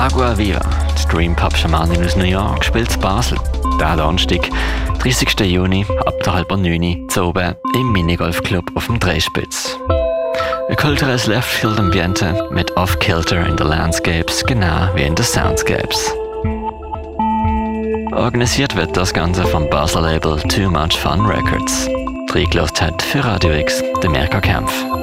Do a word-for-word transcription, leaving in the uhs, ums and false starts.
Agua Viva, die Dream Pop Schamanin aus New York, spielt in Basel. Der Donnerstag, dreißigsten Juni, ab der halben neun zu oben im Minigolfclub auf dem Dreispitz. Ein kulturelles Left-Field-Ambiente mit Off-Kilter in den Landscapes, genau wie in den Soundscapes. Organisiert wird das Ganze vom Basler Label Too Much Fun Records. Reingelassen hat für Radio X der Mirka Kempf.